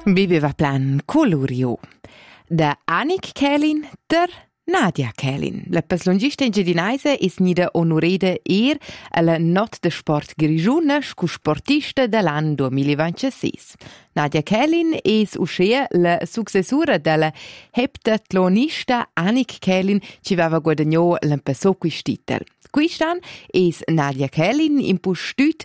Bibeva plan colorio. Da Annick Kählin der Nadia Kählin. La paslongista ingedinaise is nida onoreda alla not de sport Grigiuna scu sportista dell'anno 2026. Nadia Kählin is uscea la successura della heptatlonista Annick Kählin ci aveva guadagnato l'impesso quist'itel. Quistan is Nadia Kählin impostut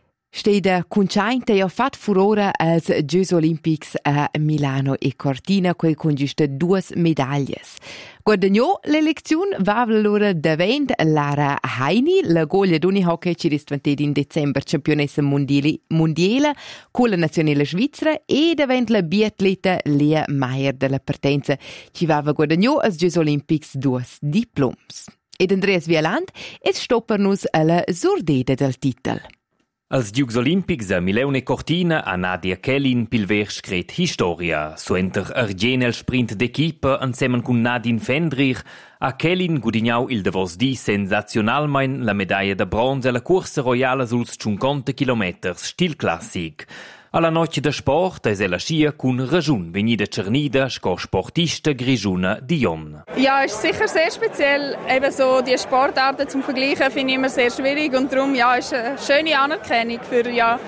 Stede Kunchainte ja fat furore als Giochi Olympics a Milano e Cortina, quel congiusta 2 medaglias. Guadagnò l'elezione va allora davent Lara Heini, la goglia d'uni hockey ci ristventede in dicember campionessa mondiale con la nazionale svizzera e davent la biatleta Lea Meyer della partenza ci va guadagnò als Giochi Olympics 2 diploms. Ed Andreas Wieland es stoppernos alla sordede del titel. Als Giocs Olympics a Milano e Cortina a Nadia Kählin pilver scret historia. Suenter argenel sprint d'equipa insieme con Nadine Fendrich a Kählin gudignau il davos di sensazionalmein la medaglia de bronze alla corsa royale suls 50 km stil classic. Alla noche de sport es ella scia cun ragiun venida cernida sco sportista Grigiuna Dion. Ja, ist sicher sehr speziell. Eben so die Sportarten zum Vergleichen finde ich immer sehr schwierig und darum ist eine schöne Anerkennung für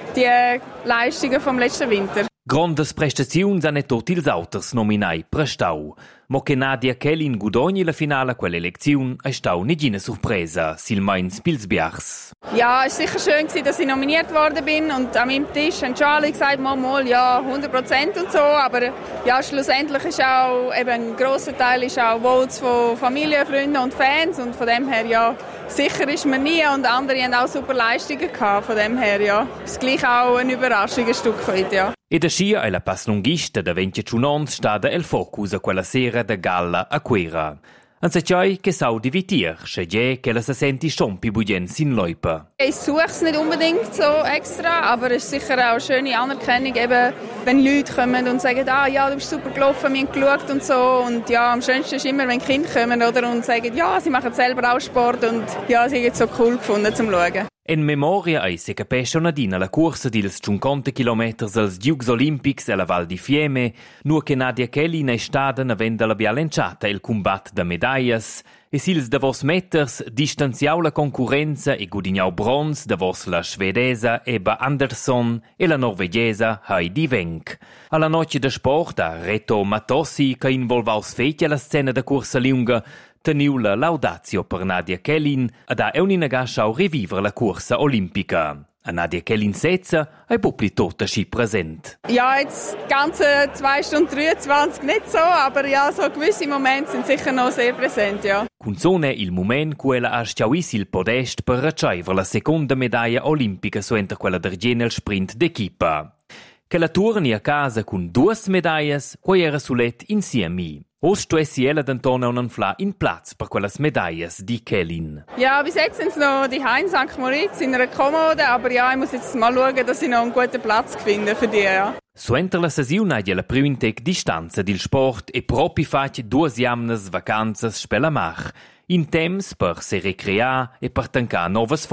die Leistungen vom letzten Winter. Grandes prestaziuns han tot ils auters nominai prestau. Mo che Nadia Kählin gudogni la finale quell'eleziun è stau negina sorpresa, silmeins Pilsbiachs. Ja, es war sicher schön, dass ich nominiert worden bin und an meinem Tisch haben schon alle gesagt, mal, ja, 100% und so, aber ja, schlussendlich ist auch eben ein grosser Teil ist auch Votes von Familie, Freunden und Fans und von dem her, ja, sicher ist man nie und andere haben auch super Leistungen gehabt, von dem her, ja, ist gleich auch eine Überraschung ein Stück weit, ja. E da scia è la paslongista da 21 ans stada el focus a quella sera da galla a Quera. Anzatgei che sau divitir, scegie che la se senti stompi budien sin loipa. Ich suche es nicht unbedingt so extra, aber es ist sicher auch eine schöne Anerkennung, eben, wenn Leute kommen und sagen, ja, du bist super gelaufen, wir haben geschaut und so. Und ja, am schönsten ist immer, wenn Kinder kommen oder, und sagen, ja, sie machen selber auch Sport und ja, sie haben es so cool gefunden zum Schauen. In memoria ai se capesce Nadina la corsa dils 50 km als Giocs Olympics alla Val di Fiemme, nur che Nadia Kählin è stata avendo la bialenciata il combat da medaglias, e sils davos meters distanziau la concorrenza e gudignau bronze davos la svedesa Ebba Andersson e la norvegesa Heidi Wenck. Alla noche de sport a Reto Matossi, che involvaus fetja la scena da corsa lunga, teniu la laudatio per Nadia Kählin ed ha eunina schau revivere la corsa olimpica. A Nadia Kählin setza è popli tota schi present. Ja, jetzt ganze 2 Stunden 23 nicht so, aber ja, so gewisse Momente sind sicher noch sehr präsent, ja. Cunzone il moment quella ha sciauissi il podest per racciaiver la seconda medaglia olimpica suenter quella d'argent sprint d'equipa. Che la turni a casa con 2 medaillas, quai era sulet insieme. Osto essi ella d'Antona un fla in Platz per quelle medaillas di Kählin. Ja, bis jetzt sind es noch die in St. Moritz in einer Kommode, aber ja, ich muss jetzt mal schauen, dass ich noch einen guten Platz finde für die, ja. Suenter la sesiun ha la prüintec distanza del sport e propi fac 2 jamnas vacanzas spelamach, in temps per se recrear e per tancar novas